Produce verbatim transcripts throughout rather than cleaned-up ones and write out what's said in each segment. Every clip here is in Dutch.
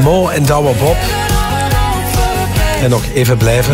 Mo en Douwe Bob. En nog even blijven.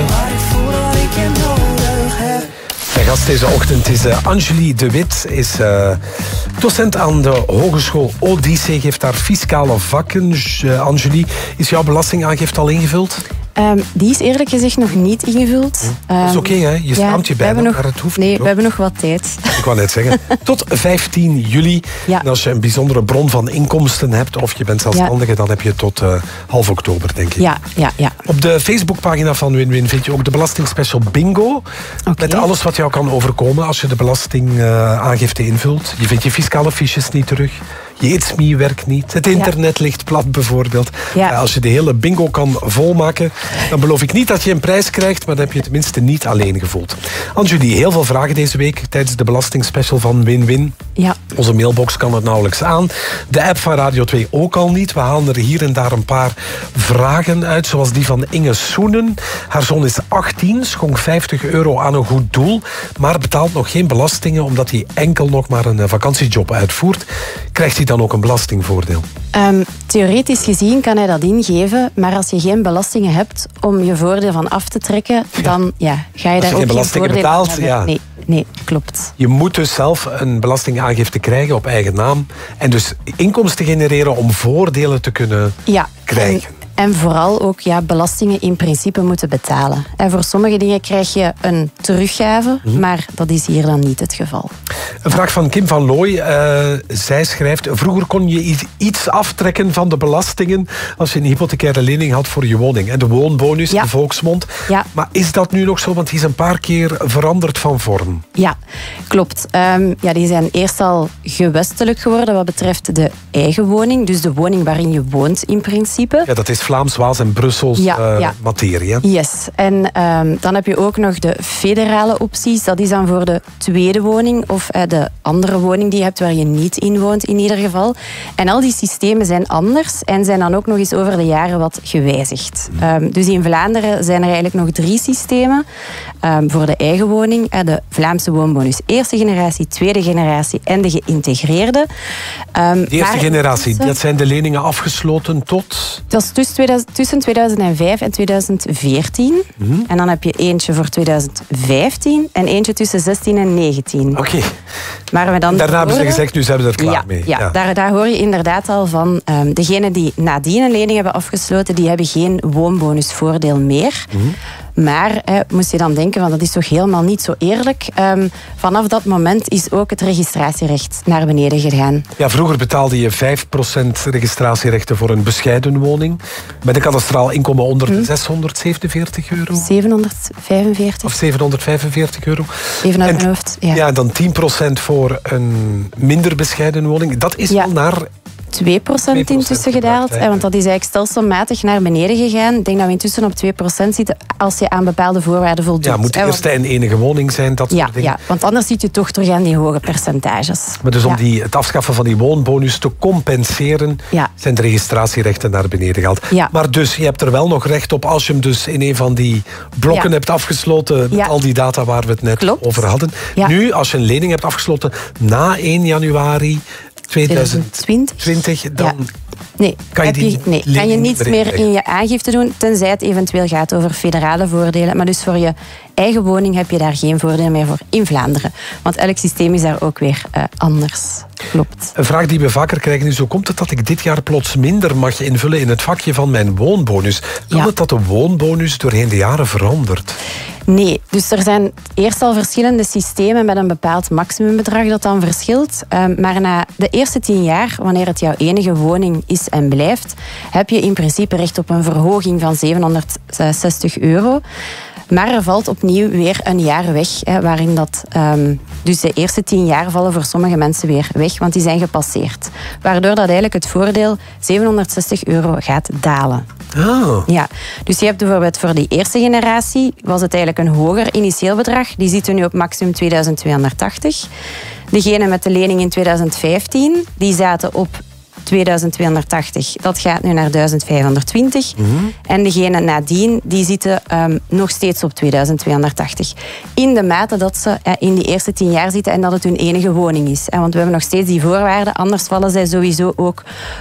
Mijn gast deze ochtend is uh, Angelie de Wit. Is uh, docent aan de Hogeschool Odyssee. Geeft daar fiscale vakken. Uh, Angelie, is jouw belastingaangifte al ingevuld? Um, die is eerlijk gezegd nog niet ingevuld. Hm. Dat is oké, okay, hè? Je schaamt ja, je bijna, nog, maar het hoeft nee, niet. Nee, we hebben nog wat tijd. Ik wou net zeggen. Tot vijftien juli. Ja. En als je een bijzondere bron van inkomsten hebt, of je bent zelfstandige, ja. dan heb je tot uh, half oktober, denk ik. Ja, ja, ja. Op de Facebookpagina van Win-Win vind je ook de belastingspecial Bingo. Okay. Met alles wat jou kan overkomen als je de belastingaangifte uh, invult. Je vindt je fiscale fiches niet terug. Je It's Me werkt niet. Het internet ja. ligt plat bijvoorbeeld. Ja. Als je de hele bingo kan volmaken, dan beloof ik niet dat je een prijs krijgt, maar dan heb je tenminste niet alleen gevoeld. Angelie, heel veel vragen deze week tijdens de belastingspecial van Win-Win. Ja. Onze mailbox kan het nauwelijks aan. De app van Radio twee ook al niet. We halen er hier en daar een paar vragen uit, zoals die van Inge Soenen. Haar zoon is achttien, schonk vijftig euro aan een goed doel, maar betaalt nog geen belastingen omdat hij enkel nog maar een vakantiejob uitvoert. Krijgt hij dan ook een belastingvoordeel? Um, theoretisch gezien kan hij dat ingeven, maar als je geen belastingen hebt om je voordeel van af te trekken, dan ja, ga je daar ook geen voordeel betaalt, van ja. Nee, nee, klopt. Je moet dus zelf een belastingaangifte krijgen op eigen naam en dus inkomsten genereren om voordelen te kunnen ja, krijgen. En... En vooral ook ja, belastingen in principe moeten betalen. En voor sommige dingen krijg je een teruggave, mm-hmm. maar dat is hier dan niet het geval. Een vraag van Kim van Looy. Uh, zij schrijft, vroeger kon je iets aftrekken van de belastingen als je een hypothecaire lening had voor je woning. En de woonbonus, ja. de volksmond. Ja. Maar is dat nu nog zo? Want die is een paar keer veranderd van vorm. Ja, klopt. Um, ja, die zijn eerst al gewestelijk geworden wat betreft de eigen woning. Dus de woning waarin je woont in principe. Ja, dat is Vlaams, Waals en Brussels ja, uh, ja. materie. Hè? Yes. En um, dan heb je ook nog de federale opties. Dat is dan voor de tweede woning of uh, de andere woning die je hebt waar je niet in woont in ieder geval. En al die systemen zijn anders en zijn dan ook nog eens over de jaren wat gewijzigd. Um, dus in Vlaanderen zijn er eigenlijk nog drie systemen um, voor de eigen woning. Uh, de Vlaamse woonbonus eerste generatie, tweede generatie en de geïntegreerde. Um, de eerste generatie, dat zijn de leningen afgesloten tot... Dat is tussen tussen tweeduizend vijf en tweeduizend veertien. Mm-hmm. En dan heb je eentje voor tweeduizend vijftien en eentje tussen zestien en negentien. Oké. Okay. Maar dan daarna hebben ze gezegd, nu zijn we er klaar ja, mee. Ja, ja. Daar, daar hoor je inderdaad al van. Um, degenen die nadien een lening hebben afgesloten, die hebben geen woonbonusvoordeel meer. Mm-hmm. Maar eh, moest je dan denken, van, dat is toch helemaal niet zo eerlijk. Um, vanaf dat moment is ook het registratierecht naar beneden gegaan. Ja, vroeger betaalde je vijf procent registratierechten voor een bescheiden woning. Met een kadastraal inkomen onder de zeshonderdzevenenveertig euro. zevenhonderdvijfenveertig. Of zevenhonderdvijfenveertig euro. Even uit mijn hoofd, ja. Ja, dan tien procent voor een minder bescheiden woning. Dat is ja. wel naar... twee procent intussen gedaald, hè, want dat is eigenlijk stelselmatig naar beneden gegaan. Ik denk dat we intussen op twee procent zitten als je aan bepaalde voorwaarden voldoet. Ja, moet de eerste en enige woning zijn, dat soort ja, dingen. Ja, want anders zit je toch terug aan die hoge percentages. Maar dus om ja. die, het afschaffen van die woonbonus te compenseren, ja. zijn de registratierechten naar beneden gehaald. Ja. Maar dus, je hebt er wel nog recht op als je hem dus in een van die blokken ja. hebt afgesloten, met ja. al die data waar we het net Klopt. over hadden. Ja. Nu, als je een lening hebt afgesloten na één januari tweeduizend twintig, dan... Ja. Nee, kan je, je, nee, kan je niets meer in je aangifte doen, tenzij het eventueel gaat over federale voordelen. Maar dus voor je eigen woning heb je daar geen voordeel meer voor in Vlaanderen. Want elk systeem is daar ook weer uh, anders. Klopt. Een vraag die we vaker krijgen is, hoe komt het dat ik dit jaar plots minder mag invullen in het vakje van mijn woonbonus? Kan ja. het dat de woonbonus doorheen de jaren verandert? Nee, dus er zijn eerst al verschillende systemen met een bepaald maximumbedrag dat dan verschilt. Um, maar na de eerste tien jaar, wanneer het jouw enige woning is en blijft, heb je in principe recht op een verhoging van zevenhonderdzestig euro. Maar er valt opnieuw weer een jaar weg, hè, waarin dat... Um, dus de eerste tien jaar vallen voor sommige mensen weer weg, want die zijn gepasseerd. Waardoor dat eigenlijk het voordeel zevenhonderdzestig euro gaat dalen. Oh. Ja, dus je hebt bijvoorbeeld voor die eerste generatie, was het eigenlijk een hoger initieel bedrag. Die zitten nu op maximum tweeduizend tweehonderdtachtig. Degene met de lening in tweeduizend vijftien, die zaten op tweeduizend tweehonderdtachtig. Dat gaat nu naar duizend vijfhonderdtwintig. Mm-hmm. En degene nadien, die zitten um, nog steeds op tweeduizend tweehonderdtachtig. In de mate dat ze uh, in die eerste tien jaar zitten en dat het hun enige woning is. Uh, want we hebben nog steeds die voorwaarden, anders vallen zij sowieso ook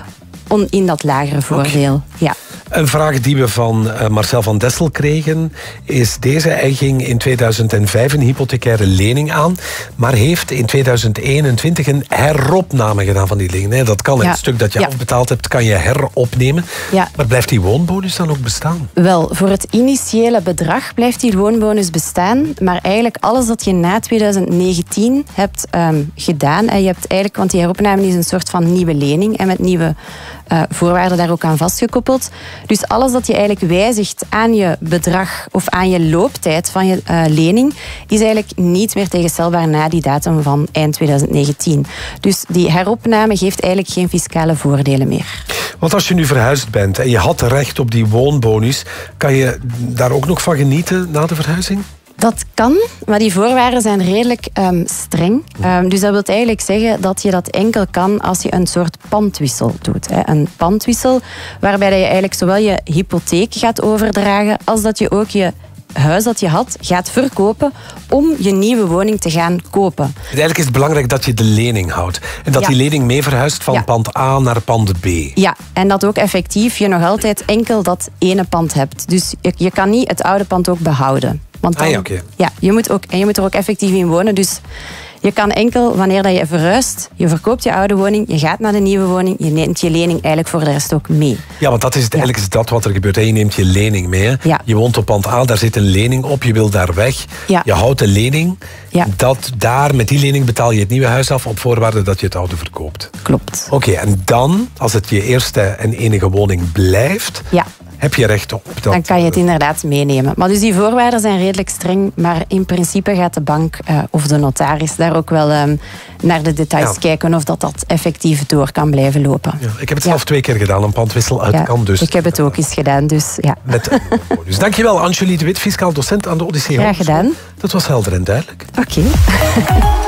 on, in dat lagere voordeel. Okay. Ja. Een vraag die we van uh, Marcel van Dessel kregen is deze. Hij ging in tweeduizend vijf een hypothecaire lening aan, maar heeft in tweeduizend eenentwintig een heropname gedaan van die lening. Dat kan, ja. Het stuk dat je ja. afbetaald hebt, kan je heropnemen. Ja. Maar blijft die woonbonus dan ook bestaan? Wel, voor het initiële bedrag blijft die woonbonus bestaan, maar eigenlijk alles dat je na tweeduizend negentien hebt um, gedaan, en je hebt eigenlijk, want die heropname is een soort van nieuwe lening en met nieuwe uh, voorwaarden daar ook aan vastgekoppeld. Dus alles dat je eigenlijk wijzigt aan je bedrag of aan je looptijd van je uh, lening, is eigenlijk niet meer tegenstelbaar na die datum van eind tweeduizend negentien. Dus die heropname geeft eigenlijk geen fiscale voordelen meer. Want als je nu verhuisd bent en je had recht op die woonbonus, kan je daar ook nog van genieten na de verhuizing? Dat kan, maar die voorwaarden zijn redelijk um, streng. Um, dus dat wil eigenlijk zeggen dat je dat enkel kan als je een soort pandwissel doet. Hè. Een pandwissel waarbij je eigenlijk zowel je hypotheek gaat overdragen als dat je ook je huis dat je had gaat verkopen om je nieuwe woning te gaan kopen. Eigenlijk is het belangrijk dat je de lening houdt. En dat ja. die lening mee verhuist van ja. pand A naar pand B. Ja, en dat ook effectief je nog altijd enkel dat ene pand hebt. Dus je, je kan niet het oude pand ook behouden. Want dan, ah ja, oké. Ja, je moet ook, en je moet er ook effectief in wonen. Dus je kan enkel, wanneer dat je verhuist, je verkoopt je oude woning, je gaat naar de nieuwe woning, je neemt je lening eigenlijk voor de rest ook mee. Ja, want dat is het, ja. eigenlijk is dat wat er gebeurt. Je neemt je lening mee. Ja. Je woont op pand A, daar zit een lening op, je wil daar weg. Ja. Je houdt de lening. Ja. Dat, daar, met die lening betaal je het nieuwe huis af op voorwaarde dat je het oude verkoopt. Klopt. Oké, okay, en dan, als het je eerste en enige woning blijft, ja. heb je recht op dat. Dan kan je het inderdaad meenemen. Maar dus die voorwaarden zijn redelijk streng, maar in principe gaat de bank uh, of de notaris daar ook wel um, naar de details ja. kijken of dat, dat effectief door kan blijven lopen. Ja, ik heb het zelf ja. twee keer gedaan, een pandwissel uit ja, kan dus. Ik heb het ook eens gedaan, dus ja. Met, dus dankjewel, Angelie de Wit, fiscaal docent aan de Odyssee. Graag gedaan. Dat was helder en duidelijk. Oké. Okay.